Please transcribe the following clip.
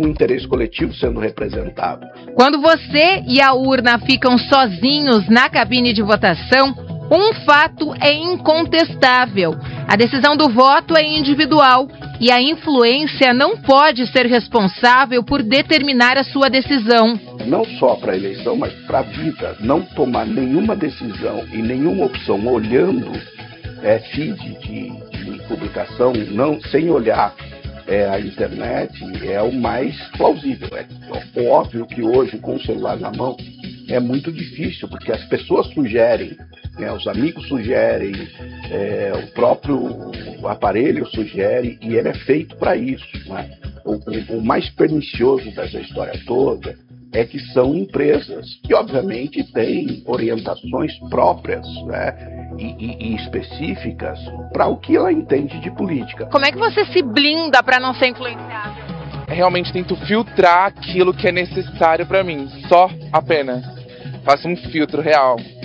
um interesse coletivo sendo representado. Quando você e a urna ficam sozinhos na cabine de votação, um fato é incontestável. A decisão do voto é individual e a influência não pode ser responsável por determinar a sua decisão. Não só para a eleição, mas para a vida. Não tomar nenhuma decisão e nenhuma opção olhando feed de publicação, sem olhar a internet, é o mais plausível. É óbvio que hoje, com o celular na mão, é muito difícil, porque as pessoas sugerem, os amigos sugerem, o próprio aparelho sugere, e ele é feito para isso. Né? O mais pernicioso dessa história toda é que são empresas que, obviamente, têm orientações próprias, né? E específicas para o que ela entende de política. Como é que você se blinda para não ser influenciável? Realmente tento filtrar aquilo que é necessário para mim, só apenas. Faço um filtro real.